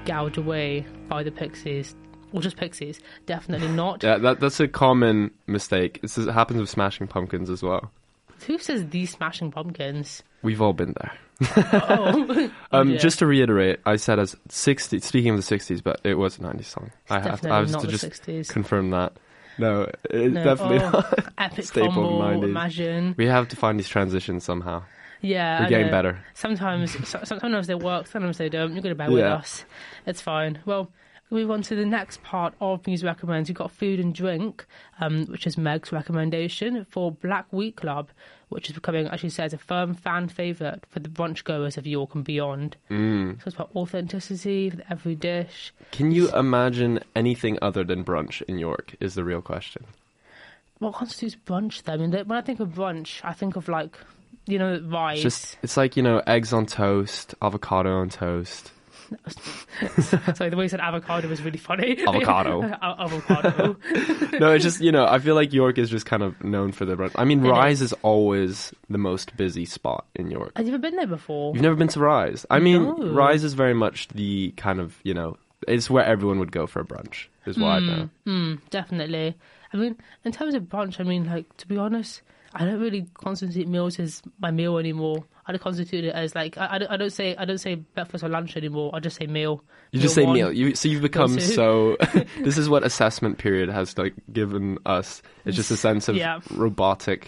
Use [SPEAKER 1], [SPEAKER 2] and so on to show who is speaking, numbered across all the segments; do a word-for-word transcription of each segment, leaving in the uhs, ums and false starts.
[SPEAKER 1] gouged away by the Pixies. Or just Pixies. Definitely not.
[SPEAKER 2] Yeah, that that's a common mistake. It's, it happens with Smashing Pumpkins as well.
[SPEAKER 1] Who says these Smashing Pumpkins?
[SPEAKER 2] We've all been there.
[SPEAKER 1] Oh.
[SPEAKER 2] um,
[SPEAKER 1] yeah.
[SPEAKER 2] Just to reiterate, I said as sixty. Speaking of the sixties, but it was a nineties song.
[SPEAKER 1] It's
[SPEAKER 2] I have.
[SPEAKER 1] definitely
[SPEAKER 2] I was
[SPEAKER 1] not
[SPEAKER 2] to
[SPEAKER 1] the
[SPEAKER 2] just
[SPEAKER 1] sixties.
[SPEAKER 2] confirm that. No, it's
[SPEAKER 1] No,
[SPEAKER 2] definitely
[SPEAKER 1] oh,
[SPEAKER 2] not.
[SPEAKER 1] Epic
[SPEAKER 2] Staple of the
[SPEAKER 1] fumble,
[SPEAKER 2] nineties.
[SPEAKER 1] imagine.
[SPEAKER 2] We have to find these transitions somehow.
[SPEAKER 1] Yeah,
[SPEAKER 2] We're
[SPEAKER 1] I
[SPEAKER 2] getting
[SPEAKER 1] know.
[SPEAKER 2] better.
[SPEAKER 1] Sometimes, so, sometimes they work, sometimes they don't. You're going to bear with
[SPEAKER 2] Yeah.
[SPEAKER 1] us. It's fine. Well, we move on to the next part of News Recommends. We've got food and drink, um, which is Meg's recommendation for Black Wheat Club, which is becoming, as she says, a firm fan favourite for the brunch goers of York and beyond.
[SPEAKER 2] Mm.
[SPEAKER 1] So it's about authenticity for every dish.
[SPEAKER 2] Can you imagine anything other than brunch in York? Is the real question.
[SPEAKER 1] What constitutes brunch, though? I mean, when I think of brunch, I think of, like, you know, rice.
[SPEAKER 2] It's just it's like, you know, eggs on toast, avocado on toast.
[SPEAKER 1] Sorry, the way you said avocado was really funny.
[SPEAKER 2] Avocado.
[SPEAKER 1] A- avocado.
[SPEAKER 2] No, it's just, you know, I feel like York is just kind of known for the brunch. I mean,
[SPEAKER 1] It
[SPEAKER 2] Rise
[SPEAKER 1] is.
[SPEAKER 2] is always the most busy spot in York.
[SPEAKER 1] Have you ever been there before?
[SPEAKER 2] You've never been to Rise? I mean,
[SPEAKER 1] No.
[SPEAKER 2] Rise is very much the kind of, you know, it's where everyone would go for a brunch, is what I know.
[SPEAKER 1] Mm, definitely. I mean, in terms of brunch, I mean, like, to be honest, I don't really constitute meals as my meal anymore. I don't constitute it as, like, I, I, don't, I don't say I don't say breakfast or lunch anymore. I just say meal.
[SPEAKER 2] You just say
[SPEAKER 1] one.
[SPEAKER 2] meal. You so you've become
[SPEAKER 1] two.
[SPEAKER 2] so. This is what assessment period has like given us. It's just a sense of
[SPEAKER 1] Yeah.
[SPEAKER 2] robotic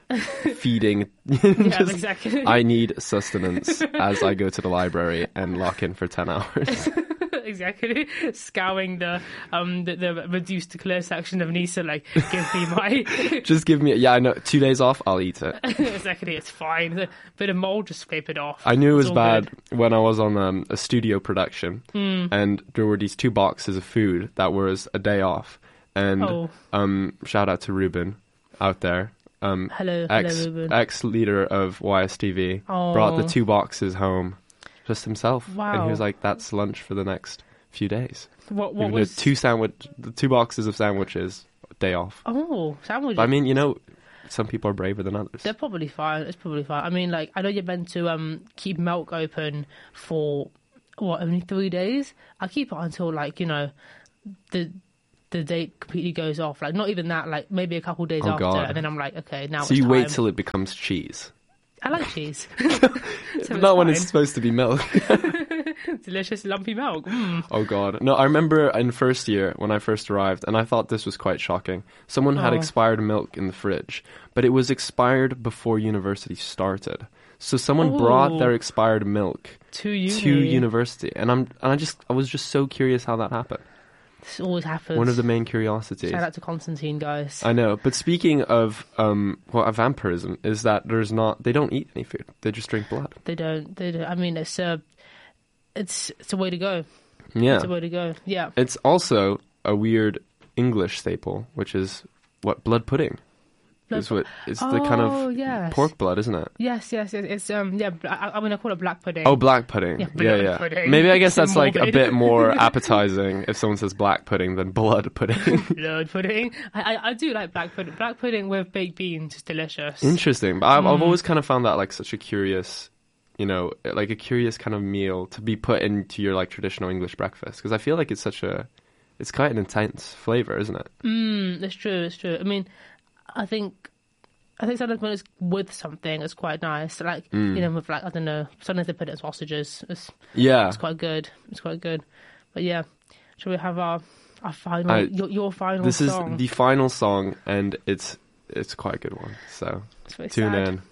[SPEAKER 2] feeding.
[SPEAKER 1] Yeah,
[SPEAKER 2] Just,
[SPEAKER 1] exactly.
[SPEAKER 2] I need sustenance as I go to the library and lock in for ten hours.
[SPEAKER 1] Exactly. Scouring the um the, the reduced to clear section of Nisa, like, give me my...
[SPEAKER 2] Just give me. Yeah, I know. Two days off, I'll eat it.
[SPEAKER 1] Exactly, it's fine. A bit of mold, just scrape it off.
[SPEAKER 2] I knew it
[SPEAKER 1] It's
[SPEAKER 2] was
[SPEAKER 1] all
[SPEAKER 2] bad
[SPEAKER 1] good.
[SPEAKER 2] when I was on um, a studio production,
[SPEAKER 1] Hmm.
[SPEAKER 2] and there were these two boxes of food that was a day off. And
[SPEAKER 1] Oh.
[SPEAKER 2] um, shout out to Ruben out there. Um,
[SPEAKER 1] Hello,
[SPEAKER 2] ex
[SPEAKER 1] hello, Ruben.
[SPEAKER 2] ex leader of Y S T V
[SPEAKER 1] Oh.
[SPEAKER 2] brought the two boxes home just himself, and
[SPEAKER 1] Wow.
[SPEAKER 2] he was like, "That's lunch for the next few days."
[SPEAKER 1] What, what
[SPEAKER 2] Even
[SPEAKER 1] was...
[SPEAKER 2] though two sandwich, the two boxes of sandwiches, day off.
[SPEAKER 1] Oh, sandwiches.
[SPEAKER 2] But I mean, you know, some people are braver than others.
[SPEAKER 1] They're probably fine. It's probably fine. I mean, like, I know you're meant to um keep milk open for, what, only three days? I keep it until, like, you know, the the date completely goes off. Like, not even that, like, maybe a couple days
[SPEAKER 2] Oh,
[SPEAKER 1] after.
[SPEAKER 2] God.
[SPEAKER 1] And then I'm like, okay, now
[SPEAKER 2] So
[SPEAKER 1] it's
[SPEAKER 2] you wait
[SPEAKER 1] time.
[SPEAKER 2] till it becomes cheese.
[SPEAKER 1] I like cheese. So
[SPEAKER 2] Not when
[SPEAKER 1] fine.
[SPEAKER 2] it's supposed to be milk.
[SPEAKER 1] Delicious lumpy milk. Mm.
[SPEAKER 2] Oh god. No, I remember in first year when I first arrived, and I thought this was quite shocking. Someone had
[SPEAKER 1] Oh.
[SPEAKER 2] expired milk in the fridge, but it was expired before university started. So someone
[SPEAKER 1] Oh.
[SPEAKER 2] brought their expired milk
[SPEAKER 1] To uni.
[SPEAKER 2] to university, and I'm and I just I was just so curious how that happened.
[SPEAKER 1] This always happens.
[SPEAKER 2] One of the main curiosities.
[SPEAKER 1] Shout out to Constantine, guys.
[SPEAKER 2] I know, but speaking of um, well, vampirism is that there's not they don't eat any food; they just drink blood.
[SPEAKER 1] They don't. They don't. I mean, it's a, it's it's a way to go.
[SPEAKER 2] Yeah,
[SPEAKER 1] It's a way to go. Yeah.
[SPEAKER 2] it's also a weird English staple, which is what blood pudding.
[SPEAKER 1] Blood
[SPEAKER 2] is what it's the kind
[SPEAKER 1] Oh,
[SPEAKER 2] of
[SPEAKER 1] yes.
[SPEAKER 2] pork blood, isn't it?
[SPEAKER 1] Yes, yes, yes. It's um, yeah. bl- I, I mean, I call it black pudding.
[SPEAKER 2] Oh, black pudding.
[SPEAKER 1] Yeah,
[SPEAKER 2] Yeah,
[SPEAKER 1] blood
[SPEAKER 2] yeah.
[SPEAKER 1] pudding.
[SPEAKER 2] Maybe I guess
[SPEAKER 1] It's
[SPEAKER 2] that's like a
[SPEAKER 1] morbid.
[SPEAKER 2] bit more appetizing if someone says black pudding than blood pudding.
[SPEAKER 1] blood pudding. I, I I do like black pudding. Black pudding with baked beans is delicious.
[SPEAKER 2] Interesting, but I've,
[SPEAKER 1] Mm.
[SPEAKER 2] I've always kind of found that like such a curious, you know, like a curious kind of meal to be put into your like traditional English breakfast because I feel like it's such a, it's quite an intense flavor, isn't it?
[SPEAKER 1] Mm, it's true. It's true. I mean, I think. I think sometimes when it's with something, it's quite nice. Like,
[SPEAKER 2] Mm.
[SPEAKER 1] you know, with like, I don't know, sometimes they put it in sausages. It's,
[SPEAKER 2] Yeah.
[SPEAKER 1] it's quite good. It's quite good. But yeah, shall we have our, our final,
[SPEAKER 2] I-
[SPEAKER 1] your, your final
[SPEAKER 2] This
[SPEAKER 1] song?
[SPEAKER 2] is the final song, and it's it's quite a good one. So
[SPEAKER 1] It's very
[SPEAKER 2] tune
[SPEAKER 1] sad.
[SPEAKER 2] in.